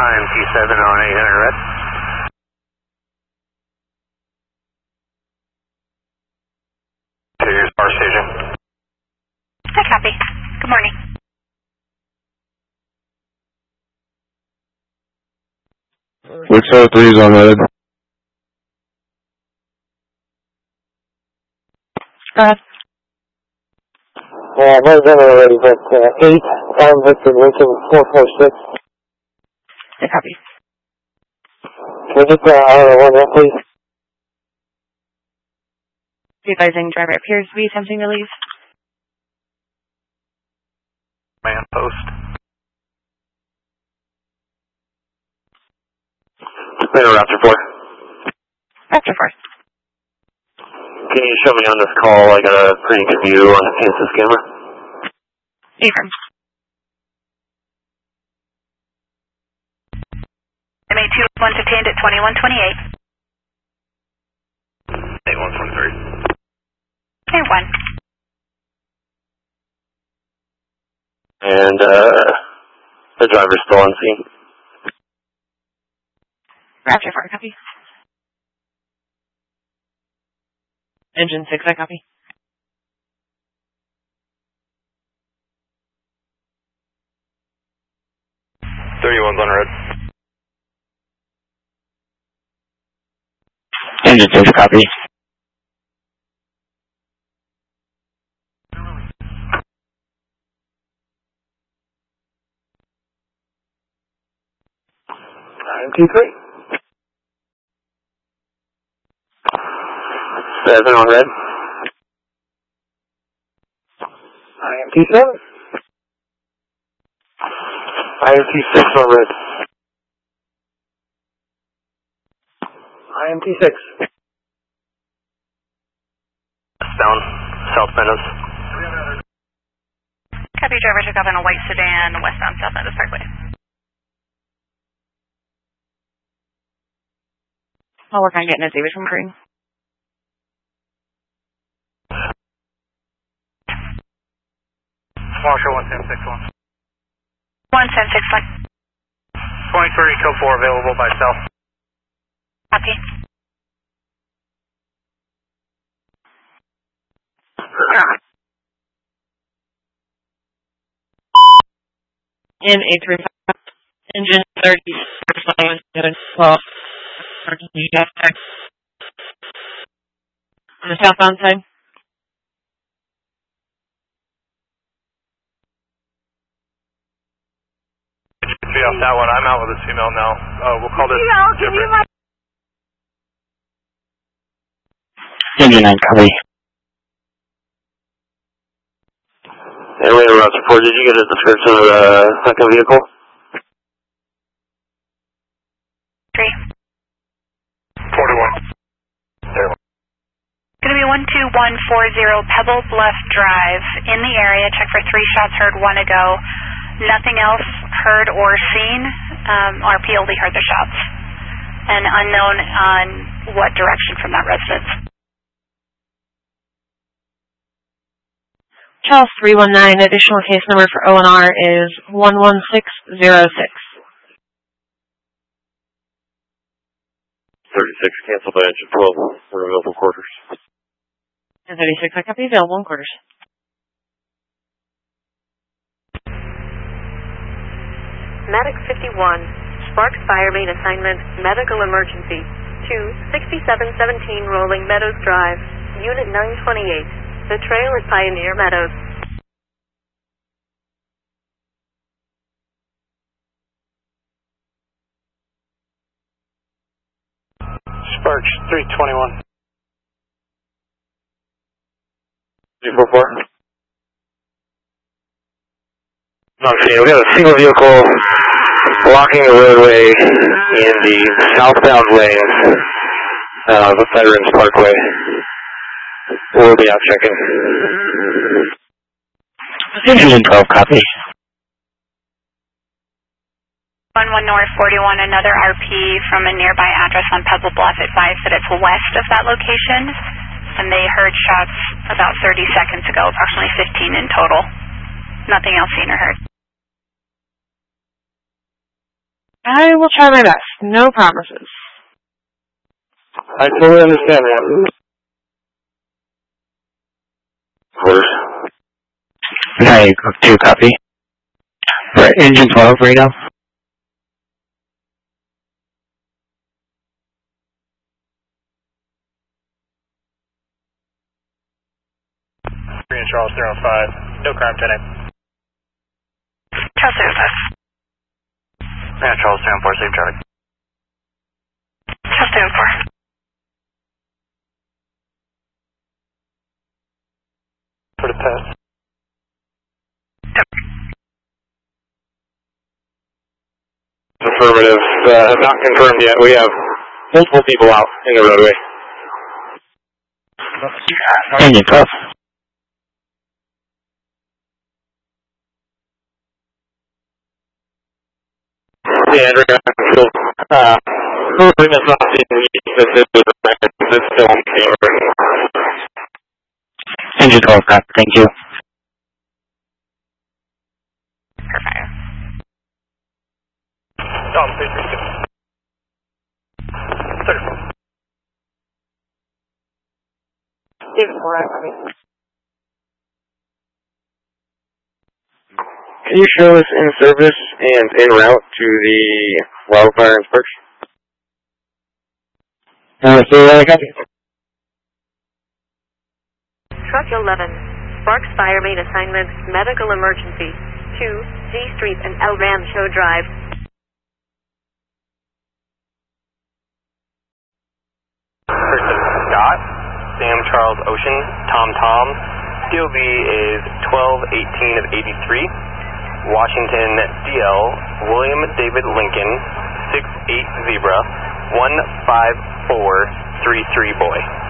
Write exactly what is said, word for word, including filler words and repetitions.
I M T seven on eight hundred red. Here's Power Station. Hi, copy. Good morning. six oh three is on red. Go ahead. Yeah, I'm not already, but uh, eight, I'm Victor Lincoln, four four six. Hey, copy. Can we get the uh, one up, please? Advising driver appears to be attempting to leave. Man post. Raptor four. Raptor four. Can you show me on this call? I got a pretty good view on the Kansas camera. Affirm. M A two one detained at twenty-one twenty-eight. eight one twenty-three. Okay, one. And uh, the driver's still on scene. Raptor four, copy. Engine six, I copy. thirty-one's on red. Engine six, copy. I M T three. seven on red. I M T seven. I M T six on red. I M T six. Down, South Meadows. Copy, driver took off in a white sedan westbound South Meadows Parkway. I'll work on getting a David from green. Marshall one ten six one. one ten six one. twenty-three, code four available by south. Copy. In eight three five. Engine thirty. twelve. On the southbound side. Be off that one. I'm out with this female now. Uh, we'll call this different. Engine nine, copy. Anyway, route support, did you get a description of the second vehicle? Three. forty-one. There. Going to be one two one four zero Pebble Bluff Drive. In the area, check for three shots heard one ago. Nothing else heard or seen. Um, R P only heard the shots. And unknown on what direction from that residence. Charles three one nine, additional case number for O N R is one one six zero six. thirty-six, cancel by engine twelve for available quarters. And thirty-six, I copy, available in quarters. Medic fifty-one, Sparks Fire Main Assignment, Medical Emergency, two sixty-seven seventeen Rolling Meadows Drive, Unit nine twenty-eight. The trail at Pioneer Meadows. Sparks, three twenty-one. three four four. Okay, we got a single vehicle blocking the roadway in the southbound lane uh, of Veterans Parkway. We'll be out checking. Engine twelve, copy. one one North forty-one, another R P from a nearby address on Pebble Bluff advised that it's west of that location, and they heard shots about thirty seconds ago, approximately fifteen in total. Nothing else seen or heard. I will try my best. No promises. I totally understand that. Orders. Hi, two copy. Right, engine twelve radar. three in Charles, three oh five. No crime today. Charles three oh five. Yeah, Charles, three oh four, safe traffic. Charles three oh four. For the test. Affirmative. Uh, not confirmed yet. We have multiple people out in the roadway. Engine twelve. Yeah, we're going to uh, hopefully that's not the it's still on camera. Engine twelve copy, thank you. Perfect. Dom, three three six. thirty-four. David four, copy. Can you show us in service and en route to the wildfire in Sparks? Uh, so, uh, copy. Truck eleven, Sparks Fire Main Assignment, Medical Emergency, two, G Street and El Rancho Drive. Person Scott, Sam Charles Ocean, Tom Tom. D O B is twelve eighteen of eighty-three. Washington D L, William David Lincoln, six eight Zebra, one five four three three Boy.